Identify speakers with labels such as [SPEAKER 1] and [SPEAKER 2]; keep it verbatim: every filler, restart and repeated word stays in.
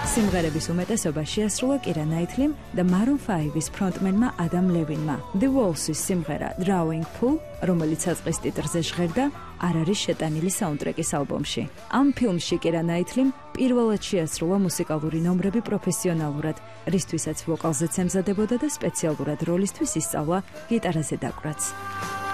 [SPEAKER 1] სიმღერების უმეტესობა შეასრულა კირა ნაითლიმ და Maroon five-ის ფრონტმენმა ადამ ლევინმა. The Walls-ის სიმღერა Drawing Pool, რომელიც საწყის ტიტრზე ჟღერდა, არ არის შეტანილი საუნდტრეკის ალბომში. ამ ფილმში კირა ნაითლიმ პირველად შეასრულა მუსიკალური ნომრები პროფესიონალურად, რისთვისაც ვოკალზეც ემზადებოდა და სპეციალურად როლისთვის ისწავლა გიტარაზე დაკვრაც.